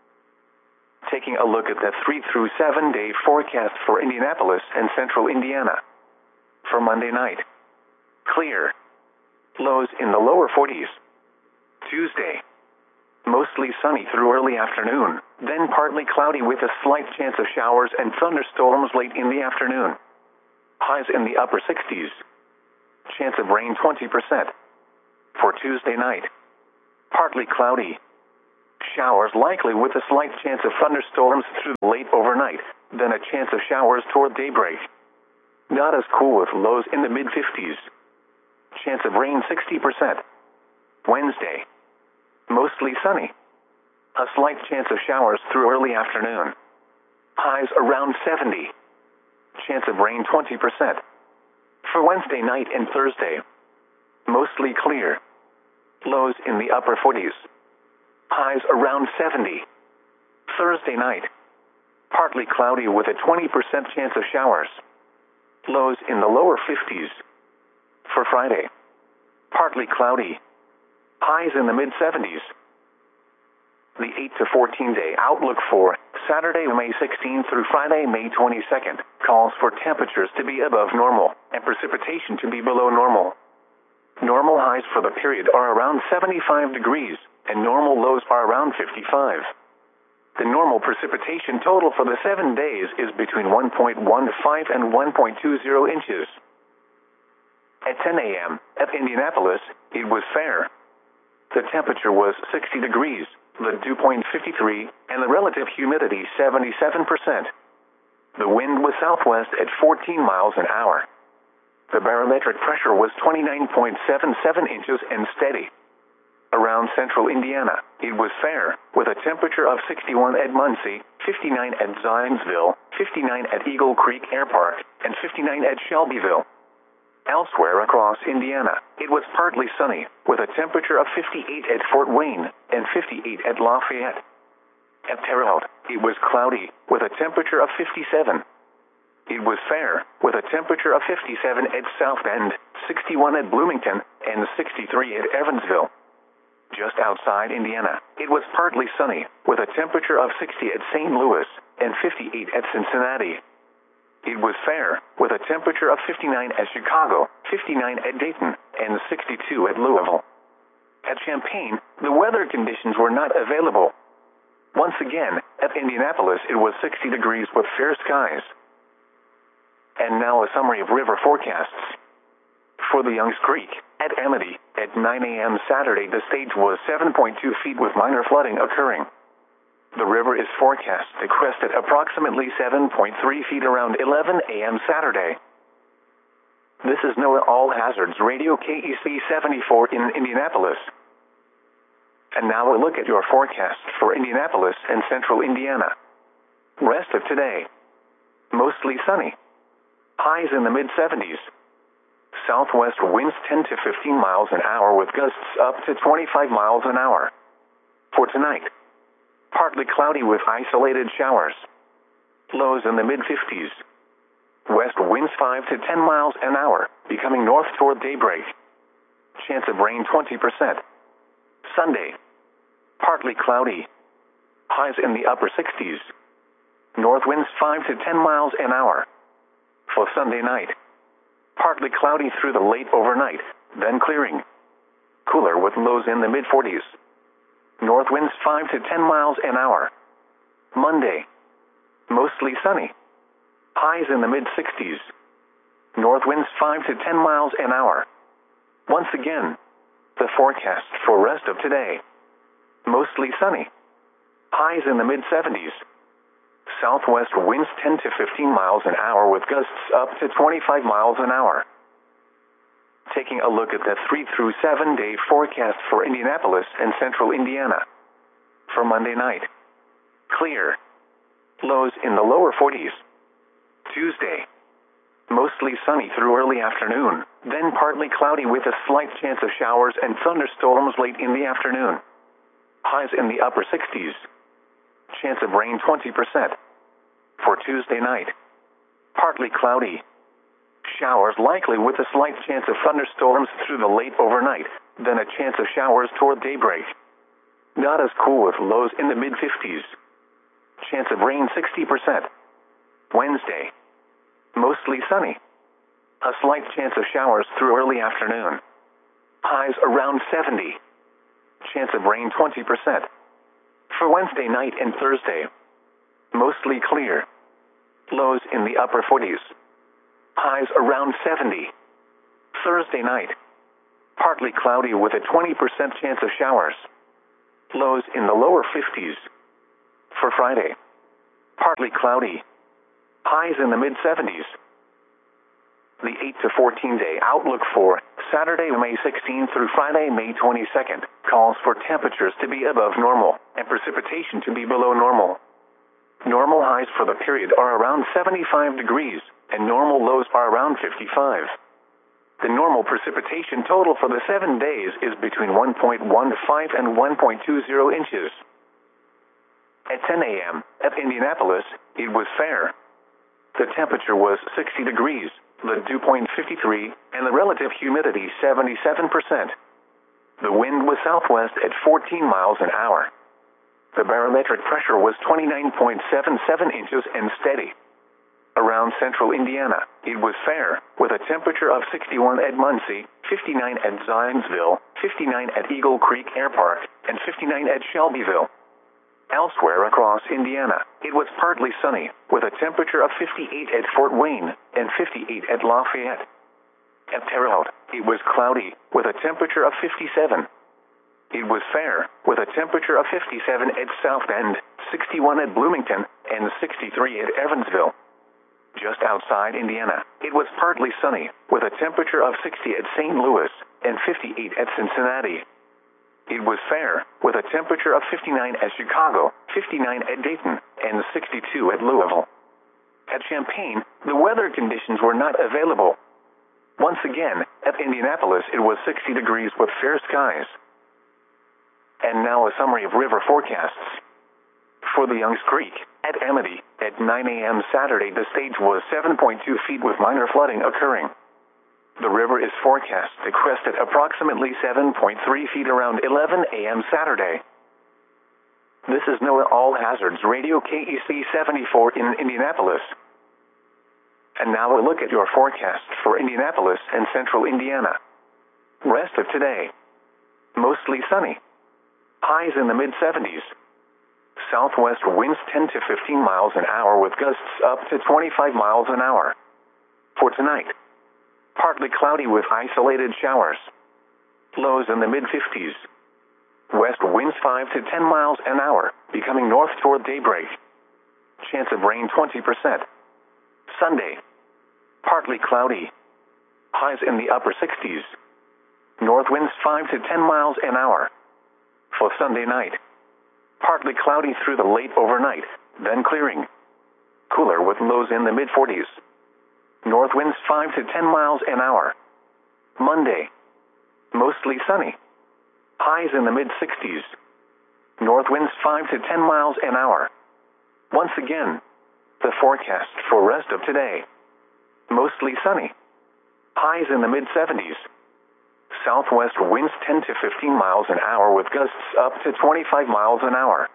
Taking a look at the three through seven day forecast for Indianapolis and central Indiana. For Monday night, clear. Lows in the lower forties. Tuesday, mostly sunny through early afternoon, then partly cloudy with a slight chance of showers and thunderstorms late in the afternoon. Highs in the upper sixties. Chance of rain twenty percent. For Tuesday night, partly cloudy. Showers likely with a slight chance of thunderstorms through late overnight, then a chance of showers toward daybreak. Not as cool with lows in the mid-fifties. Chance of rain sixty percent. Wednesday, mostly sunny. A slight chance of showers through early afternoon. Highs around seventy. Chance of rain twenty percent. For Wednesday night and Thursday, mostly clear. Lows in the upper forties. Highs around seventy. Thursday night, partly cloudy with a twenty percent chance of showers. Lows in the lower fifties. For Friday, partly cloudy. Highs in the mid-seventies. The eight to fourteen day outlook for Saturday, May sixteenth through Friday, May twenty-second, calls for temperatures to be above normal and precipitation to be below normal. Normal highs for the period are around seventy-five degrees, and normal lows are around fifty-five. The normal precipitation total for the seven days is between one point one five and one point two zero inches. At ten a m at Indianapolis, it was fair. The temperature was sixty degrees, the dew point fifty-three, and the relative humidity seventy-seven percent. The wind was southwest at fourteen miles an hour. The barometric pressure was twenty-nine point seven seven inches and steady. Around central Indiana, it was fair, with a temperature of sixty-one at Muncie, fifty-nine at Zionsville, fifty-nine at Eagle Creek Air Park, and fifty-nine at Shelbyville. Elsewhere across Indiana, it was partly sunny, with a temperature of fifty-eight at Fort Wayne and fifty-eight at Lafayette. At Terre Haute, it was cloudy, with a temperature of fifty-seven. It was fair, with a temperature of fifty-seven at South Bend, sixty-one at Bloomington, and sixty-three at Evansville. Just outside Indiana, it was partly sunny, with a temperature of sixty at Saint Louis and fifty-eight at Cincinnati. It was fair, with a temperature of fifty-nine at Chicago, fifty-nine at Dayton, and sixty-two at Louisville. At Champaign, the weather conditions were not available. Once again, at Indianapolis, it was sixty degrees with fair skies. And now a summary of river forecasts. For the Youngs Creek, at Amity, at nine a m Saturday, the stage was seven point two feet with minor flooding occurring. The river is forecast to crest at approximately seven point three feet around eleven a m Saturday. This is NOAA All Hazards Radio K E C seventy-four in Indianapolis. And now a look at your forecast for Indianapolis and central Indiana. Rest of today, mostly sunny. Highs in the mid-seventies. Southwest winds ten to fifteen miles an hour with gusts up to twenty-five miles an hour. For tonight, partly cloudy with isolated showers. Lows in the mid-fifties. West winds five to ten miles an hour, becoming north toward daybreak. Chance of rain twenty percent. Sunday, partly cloudy. Highs in the upper sixties. North winds five to ten miles an hour. For Sunday night, partly cloudy through the late overnight, then clearing. Cooler with lows in the mid-forties. North winds five to ten miles an hour. Monday, mostly sunny. Highs in the mid-sixties. North winds five to ten miles an hour. Once again, the forecast for rest of today. Mostly sunny. Highs in the mid-seventies. Southwest winds ten to fifteen miles an hour with gusts up to twenty-five miles an hour. Taking a look at the three through seven day forecast for Indianapolis and central Indiana. For Monday night, clear. Lows in the lower forties. Tuesday, mostly sunny through early afternoon, then partly cloudy with a slight chance of showers and thunderstorms late in the afternoon. Highs in the upper sixties. Chance of rain twenty percent. For Tuesday night, partly cloudy. Showers likely with a slight chance of thunderstorms through the late overnight, then a chance of showers toward daybreak. Not as cool with lows in the mid-fifties. Chance of rain sixty percent. Wednesday, mostly sunny. A slight chance of showers through early afternoon. Highs around seventy. Chance of rain twenty percent. For Wednesday night and Thursday, mostly clear. Lows in the upper forties. Highs around seventy. Thursday night. Partly cloudy with a twenty percent chance of showers. Lows in the lower fifties. For Friday. Partly cloudy. Highs in the mid seventies. The eight to fourteen day outlook for Saturday, May sixteenth through Friday, May twenty-second, calls for temperatures to be above normal and precipitation to be below normal. Normal highs for the period are around seventy-five degrees, and normal lows are around fifty-five. The normal precipitation total for the seven days is between one point one five and one point two zero inches. At ten a m at Indianapolis, it was fair. The temperature was sixty degrees, the dew point fifty-three, and the relative humidity seventy-seven percent. The wind was southwest at fourteen miles an hour. The barometric pressure was twenty-nine point seven seven inches and steady. Around central Indiana, it was fair, with a temperature of sixty-one at Muncie, fifty-nine at Zionsville, fifty-nine at Eagle Creek Air Park, and fifty-nine at Shelbyville. Elsewhere across Indiana, it was partly sunny, with a temperature of fifty-eight at Fort Wayne and fifty-eight at Lafayette. At Terre Haute, it was cloudy, with a temperature of fifty-seven. It was fair, with a temperature of fifty-seven at South Bend, sixty-one at Bloomington, and sixty-three at Evansville. Just outside Indiana, it was partly sunny, with a temperature of sixty at Saint Louis and fifty-eight at Cincinnati. It was fair, with a temperature of fifty-nine at Chicago, fifty-nine at Dayton, and sixty-two at Louisville. At Champaign, the weather conditions were not available. Once again, at Indianapolis, it was sixty degrees with fair skies. And now a summary of river forecasts. For the Youngs Creek, at Amity, at nine a m Saturday, the stage was seven point two feet with minor flooding occurring. The river is forecast to crest at approximately seven point three feet around eleven a m Saturday. This is NOAA All Hazards Radio K E C seventy-four in Indianapolis. And now a look at your forecast for Indianapolis and central Indiana. Rest of today. Mostly sunny. Highs in the mid seventies. Southwest winds ten to fifteen miles an hour with gusts up to twenty-five miles an hour. For tonight, partly cloudy with isolated showers. Lows in the mid fifties. West winds five to ten miles an hour, becoming north toward daybreak. Chance of rain twenty percent. Sunday, partly cloudy. Highs in the upper sixties. North winds five to ten miles an hour. For Sunday night, partly cloudy through the late overnight, then clearing. Cooler with lows in the mid forties. North winds five to ten miles an hour. Monday, mostly sunny. Highs in the mid sixties. North winds five to ten miles an hour. Once again, the forecast for rest of today. Mostly sunny. Highs in the mid seventies. Southwest winds ten to fifteen miles an hour with gusts up to twenty-five miles an hour.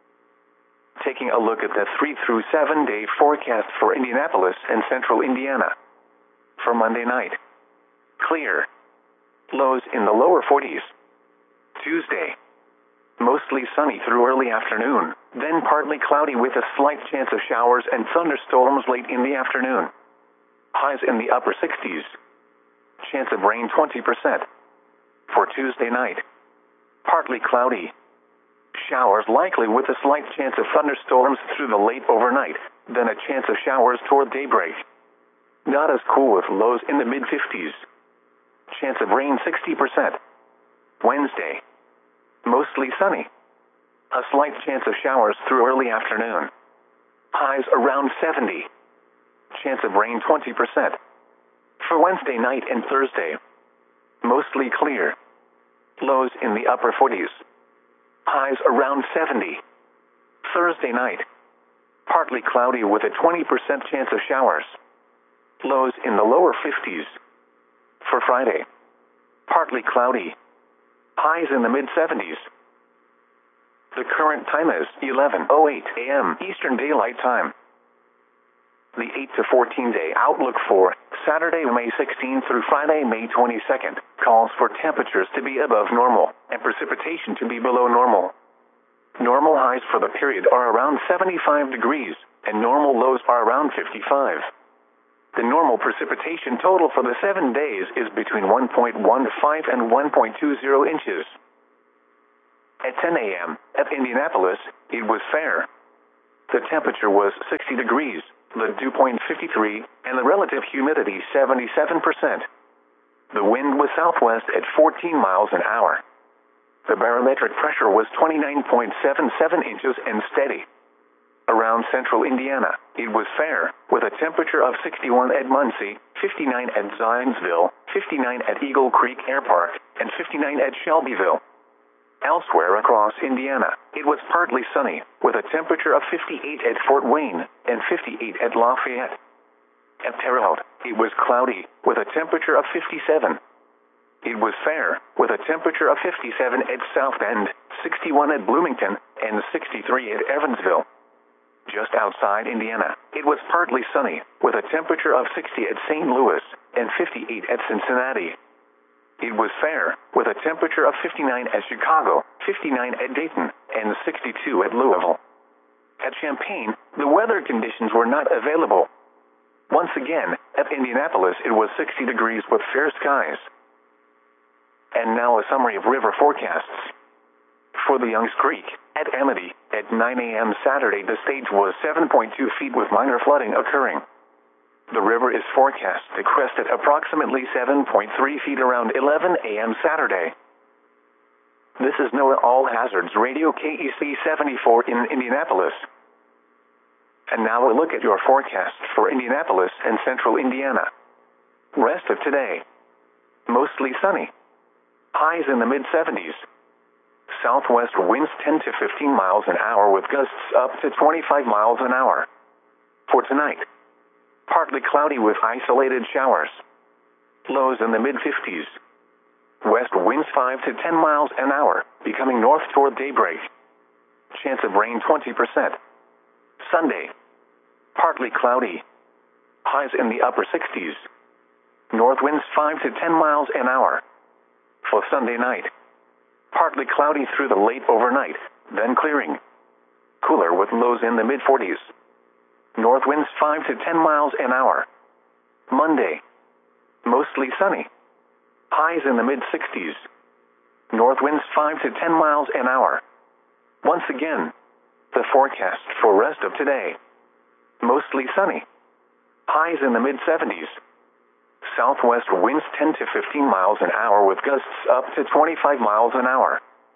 Taking a look at the three through seven day forecast for Indianapolis and central Indiana. For Monday night, clear. Lows in the lower forties. Tuesday, mostly sunny through early afternoon, then partly cloudy with a slight chance of showers and thunderstorms late in the afternoon. Highs in the upper sixties. Chance of rain twenty percent. For Tuesday night, partly cloudy. Showers likely with a slight chance of thunderstorms through the late overnight, then a chance of showers toward daybreak. Not as cool with lows in the mid fifties. Chance of rain sixty percent. Wednesday, mostly sunny. A slight chance of showers through early afternoon. Highs around seventy. Chance of rain twenty percent. For Wednesday night and Thursday, mostly clear. Lows in the upper forties. Highs around seventy. Thursday night, partly cloudy with a twenty percent chance of showers. Lows in the lower fifties. For Friday, partly cloudy. Highs in the mid seventies. The current time is eleven oh eight a m Eastern Daylight Time. The eight to fourteen day outlook for Saturday, May sixteenth through Friday, May twenty-second, calls for temperatures to be above normal and precipitation to be below normal. Normal highs for the period are around seventy-five degrees, and normal lows are around fifty-five. The normal precipitation total for the seven days is between one point one five and one point two zero inches. At ten a m at Indianapolis, it was fair. The temperature was sixty degrees, the dew point fifty-three, and the relative humidity seventy-seven percent. The wind was southwest at fourteen miles an hour. The barometric pressure was twenty-nine point seven seven inches and steady. Around central Indiana, it was fair, with a temperature of sixty-one at Muncie, fifty-nine at Zionsville, fifty-nine at Eagle Creek Air Park, and fifty-nine at Shelbyville. Elsewhere across Indiana, it was partly sunny, with a temperature of fifty-eight at Fort Wayne and fifty-eight at Lafayette. At Terre Haute, it was cloudy, with a temperature of fifty-seven. It was fair, with a temperature of fifty-seven at South Bend, sixty-one at Bloomington, and sixty-three at Evansville. Just outside Indiana, it was partly sunny, with a temperature of sixty at Saint Louis and fifty-eight at Cincinnati. It was fair, with a temperature of fifty-nine at Chicago, fifty-nine at Dayton, and sixty-two at Louisville. At Champaign, the weather conditions were not available. Once again, at Indianapolis, it was sixty degrees with fair skies. And now a summary of river forecasts. For the Youngs Creek, at Amity, at nine a m Saturday, the stage was seven point two feet with minor flooding occurring. The river is forecast to crest at approximately seven point three feet around eleven a m Saturday. This is NOAA All Hazards Radio K E C seventy-four in Indianapolis. And now a look at your forecast for Indianapolis and central Indiana. Rest of today. Mostly sunny. Highs in the mid seventies. Southwest winds ten to fifteen miles an hour with gusts up to twenty-five miles an hour. For tonight, partly cloudy with isolated showers. Lows in the mid fifties. West winds five to ten miles an hour, becoming north toward daybreak. Chance of rain twenty percent. Sunday, partly cloudy. Highs in the upper sixties. North winds five to ten miles an hour. For Sunday night, partly cloudy through the late overnight, then clearing. Cooler with lows in the mid forties. North winds five to ten miles an hour. Monday, mostly sunny. Highs in the mid sixties. North winds five to ten miles an hour. Once again, the forecast for rest of today. Mostly sunny. Highs in the mid seventies. Southwest winds ten to fifteen miles an hour with gusts up to twenty-five miles an hour.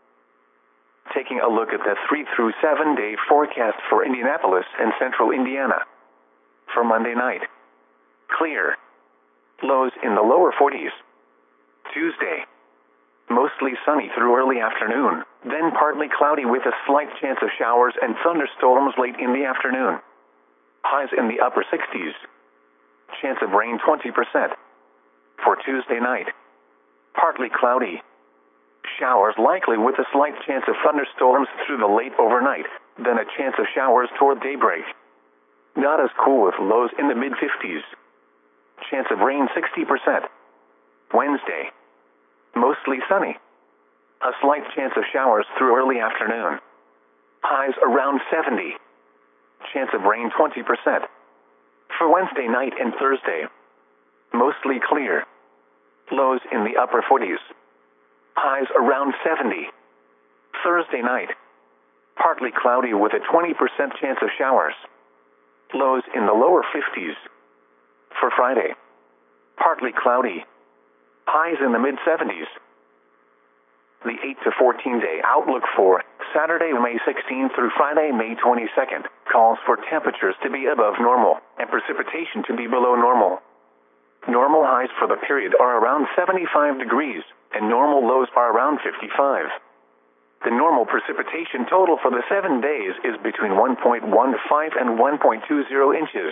Taking a look at the three through seven day forecast for Indianapolis and central Indiana. For Monday night, clear. Lows in the lower forties. Tuesday, mostly sunny through early afternoon, then partly cloudy with a slight chance of showers and thunderstorms late in the afternoon. Highs in the upper sixties. Chance of rain twenty percent. For Tuesday night, partly cloudy. Showers likely with a slight chance of thunderstorms through the late overnight, then a chance of showers toward daybreak. Not as cool with lows in the mid fifties. Chance of rain sixty percent. Wednesday, mostly sunny. A slight chance of showers through early afternoon. Highs around seventy. Chance of rain twenty percent. For Wednesday night and Thursday, mostly clear. Lows in the upper forties. Highs around seventy. Thursday night, partly cloudy with a twenty percent chance of showers. Lows in the lower fifties. For Friday, partly cloudy. Highs in the mid seventies. The eight to fourteen day outlook for Saturday, May sixteenth through Friday, May twenty-second, calls for temperatures to be above normal and precipitation to be below normal. Normal highs for the period are around seventy-five degrees, and normal lows are around fifty-five. The normal precipitation total for the seven days is between one point one five and one point two zero inches.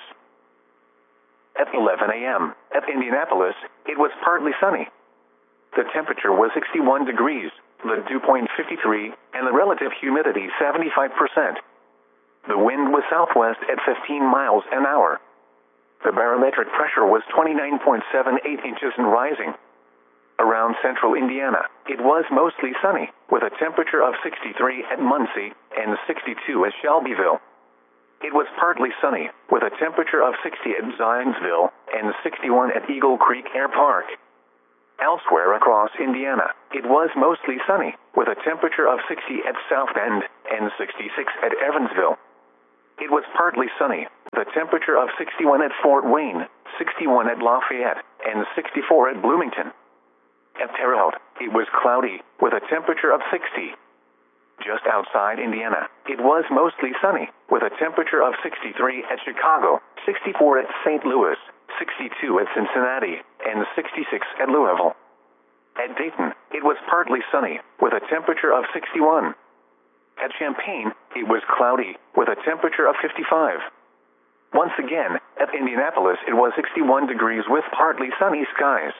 At eleven a m at Indianapolis, it was partly sunny. The temperature was sixty-one degrees, the dew point fifty-three, and the relative humidity seventy-five percent. The wind was southwest at fifteen miles an hour. The barometric pressure was twenty-nine point seven eight inches and rising. Around central Indiana, it was mostly sunny, with a temperature of sixty-three at Muncie and sixty-two at Shelbyville. it was partly sunny, with a temperature of sixty at Zionsville and sixty-one at Eagle Creek Air Park. Elsewhere across Indiana, it was mostly sunny, with a temperature of sixty at South Bend and sixty-six at Evansville. It was partly sunny, with a temperature of sixty-one at Fort Wayne, sixty-one at Lafayette, and sixty-four at Bloomington. At Terre Haute, it was cloudy, with a temperature of sixty. Just outside Indiana, it was mostly sunny, with a temperature of sixty-three at Chicago, sixty-four at Saint Louis, sixty-two at Cincinnati, and sixty-six at Louisville. At Dayton, it was partly sunny, with a temperature of sixty-one. At Champaign, it was cloudy, with a temperature of fifty-five. Once again, at Indianapolis, it was sixty-one degrees with partly sunny skies.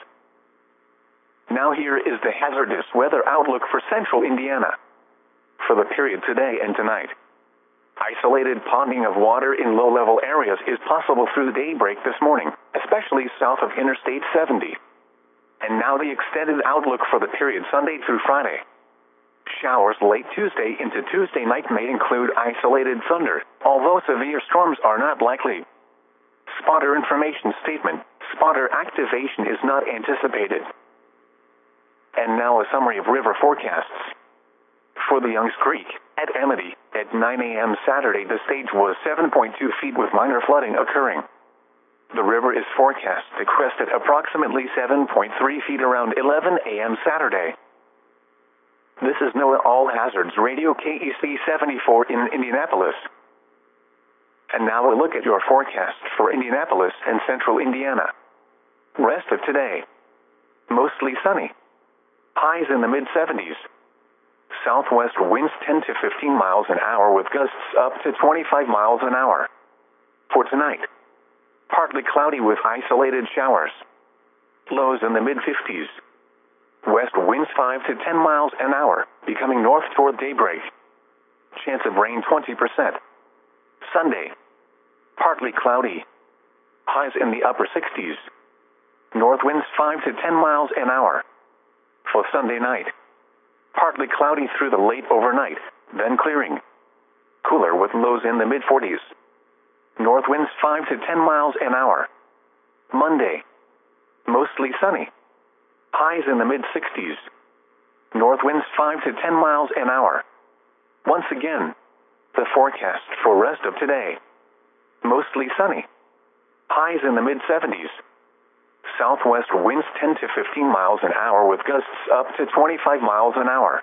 Now here is the hazardous weather outlook for central Indiana. For the period today and tonight, isolated ponding of water in low-level areas is possible through daybreak this morning, especially south of Interstate seventy. And now the extended outlook for the period Sunday through Friday. Showers late Tuesday into Tuesday night may include isolated thunder, although severe storms are not likely. Spotter information statement: spotter activation is not anticipated. And now a summary of river forecasts. For the Youngs Creek, at Amity, at nine a m Saturday the stage was seven point two feet with minor flooding occurring. The river is forecast to crest at approximately seven point three feet around eleven a m Saturday. This is NOAA All Hazards Radio K E C seventy-four in Indianapolis. And now a look at your forecast for Indianapolis and central Indiana. Rest of today. Mostly sunny. Highs in the mid seventies. Southwest winds ten to fifteen miles an hour with gusts up to twenty-five miles an hour. For tonight, partly cloudy with isolated showers. Lows in the mid fifties. West winds five to ten miles an hour, becoming north toward daybreak. Chance of rain twenty percent. Sunday, partly cloudy. Highs in the upper sixties. North winds five to ten miles an hour. For Sunday night, partly cloudy through the late overnight, then clearing. Cooler with lows in the mid forties. North winds five to ten miles an hour. Monday, mostly sunny. Highs in the mid sixties. North winds five to ten miles an hour. Once again, the forecast for rest of today. Mostly sunny. Highs in the mid seventies. Southwest winds ten to fifteen miles an hour with gusts up to twenty-five miles an hour.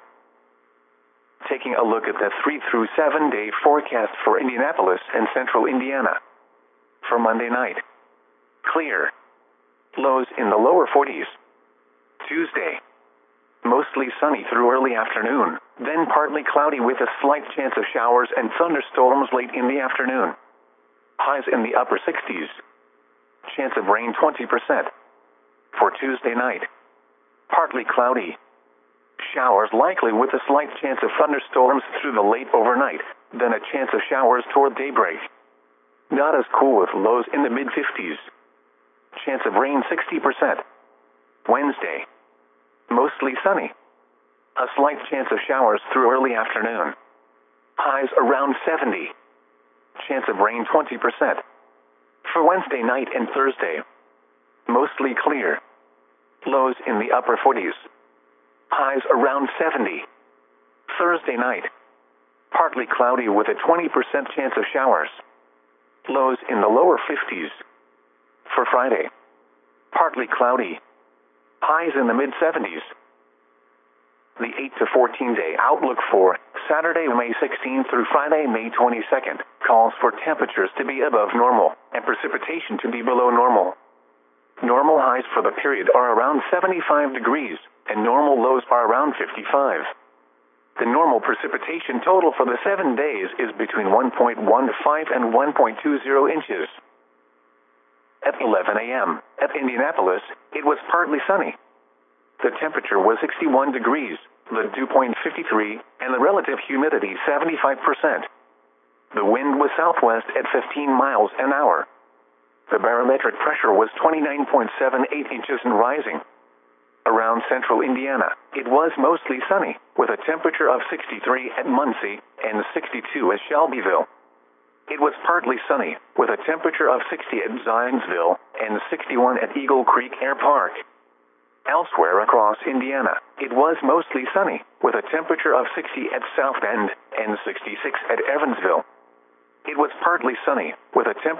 Taking a look at the three through seven day forecast for Indianapolis and central Indiana. For Monday night, clear. Lows in the lower forties. Tuesday, mostly sunny through early afternoon, then partly cloudy with a slight chance of showers and thunderstorms late in the afternoon. Highs in the upper sixties. Chance of rain twenty percent. For Tuesday night, partly cloudy. Showers likely with a slight chance of thunderstorms through the late overnight, then a chance of showers toward daybreak. Not as cool with lows in the mid fifties. Chance of rain sixty percent. Wednesday, mostly sunny. A slight chance of showers through early afternoon. Highs around seventy. Chance of rain twenty percent. For Wednesday night and Thursday, mostly clear. Lows in the upper forties. Highs around seventy. Thursday night, partly cloudy with a twenty percent chance of showers. Lows in the lower fifties. For Friday, partly cloudy. Highs in the mid seventies. The eight to fourteen day outlook for Saturday, May sixteenth through Friday, May twenty-second, calls for temperatures to be above normal and precipitation to be below normal. Normal highs for the period are around seventy-five degrees, and normal lows are around fifty-five. The normal precipitation total for the seven days is between one point one five and one point two zero inches. At eleven a m at Indianapolis, it was partly sunny. The temperature was sixty-one degrees, the dew point fifty-three, and the relative humidity seventy-five percent. The wind was southwest at fifteen miles an hour. The barometric pressure was twenty-nine point seven eight inches and rising. Around central Indiana, it was mostly sunny, with a temperature of sixty-three at Muncie and sixty-two at Shelbyville. It was partly sunny, with a temperature of sixty at Zionsville and sixty-one at Eagle Creek Air Park. Elsewhere across Indiana, it was mostly sunny, with a temperature of sixty at South Bend and sixty-six at Evansville. It was partly sunny, with a temperature